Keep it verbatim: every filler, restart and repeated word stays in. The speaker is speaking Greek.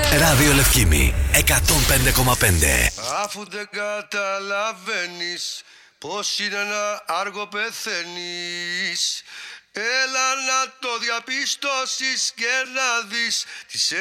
Ράδιο Λευκήμη εκατόν πέντε κόμμα πέντε. Αφού δεν καταλαβαίνεις πως είναι να άργο πεθαίνεις, έλα να το διαπιστώσεις και να δεις τις